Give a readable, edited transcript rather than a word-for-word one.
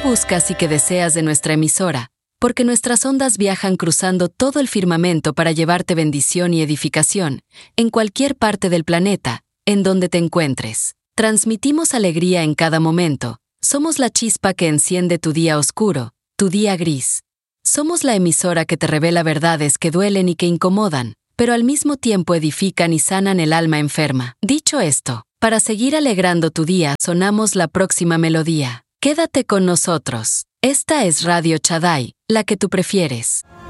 buscas y qué deseas de nuestra emisora, porque nuestras ondas viajan cruzando todo el firmamento para llevarte bendición y edificación, en cualquier parte del planeta, en donde te encuentres. Transmitimos alegría en cada momento. Somos la chispa que enciende tu día oscuro, tu día gris. Somos la emisora que te revela verdades que duelen y que incomodan, pero al mismo tiempo edifican y sanan el alma enferma. Dicho esto, para seguir alegrando tu día, sonamos la próxima melodía. Quédate con nosotros. Esta es Radio Shaddai, la que tú prefieres.